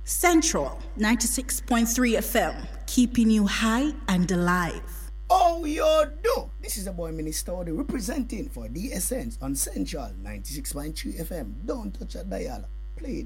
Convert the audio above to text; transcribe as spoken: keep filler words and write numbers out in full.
Central ninety-six point three F M, keeping you high and alive. Oh, you do. This is a boy Minister representing for D S N on Central ninety-six point three F M. Don't touch a dial. Play it.